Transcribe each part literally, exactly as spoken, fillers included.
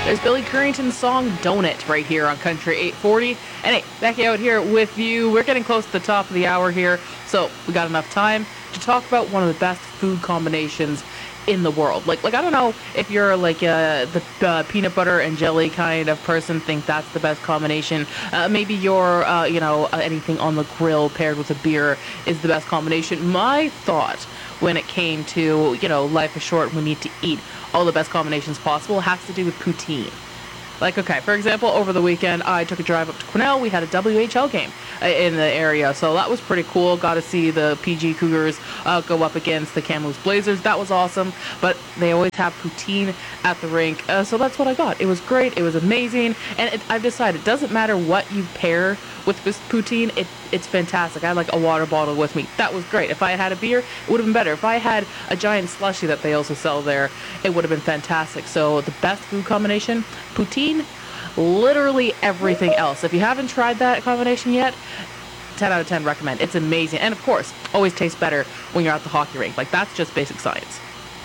There's Billy Currington's song Donut right here on Country eight forty. And hey, Becky out here with you. We're getting close to the top of the hour here, so we got enough time to talk about one of the best food combinations in the world. Like, like I don't know if you're like uh, the uh, peanut butter and jelly kind of person, think that's the best combination. Uh, maybe you're, uh, you know, uh, anything on the grill paired with a beer is the best combination. My thought when it came to, you know, life is short, we need to eat all the best combinations possible has to do with poutine. Like, okay, for example, over the weekend, I took a drive up to Quesnel. We had a W H L game uh, in the area, so that was pretty cool. Got to see the P G Cougars uh, go up against the Kamloops Blazers. That was awesome, but they always have poutine at the rink, uh, so that's what I got. It was great. It was amazing, and it, I've decided it doesn't matter what you pair with this poutine, it, it's fantastic. I had like a water bottle with me. That was great. If I had had a beer, it would have been better. If I had a giant slushie that they also sell there, it would have been fantastic. So the best food combination, poutine, literally everything else. If you haven't tried that combination yet, ten out of ten recommend. It's amazing. And of course, always tastes better when you're at the hockey rink. Like, that's just basic science.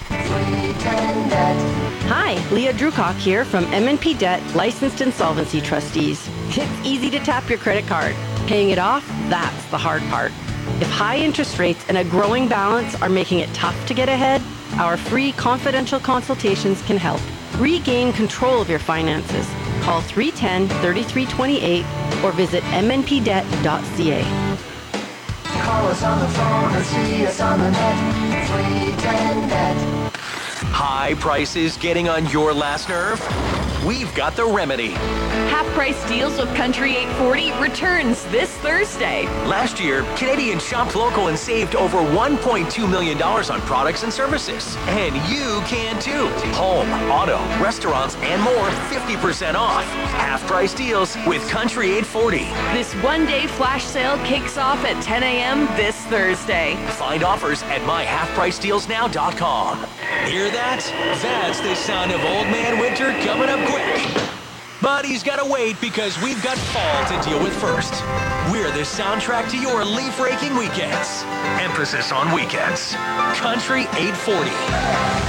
Hi, Leah Drucock here from M and P Debt Licensed Insolvency Trustees. It's easy to tap your credit card. Paying it off, that's the hard part. If high interest rates and a growing balance are making it tough to get ahead, our free confidential consultations can help. Regain control of your finances. Call three one zero, three three two eight or visit m n p debt dot c a. Call us on the phone or see us on the net. three ten net. High prices getting on your last nerve? We've got the remedy. Half Price Deals with Country eight forty returns this Thursday. Last year, Canadians shopped local and saved over one point two million dollars on products and services. And you can too. Home, auto, restaurants, and more fifty percent off. Half Price Deals with Country eight forty. This one-day flash sale kicks off at ten a.m. this Thursday. Find offers at my half price deals now dot com. Hear that? That's the sound of Old Man Winter coming up quick. But he's got to wait because we've got fall to deal with first. We're the soundtrack to your leaf raking weekends. Emphasis on weekends. Country eight forty.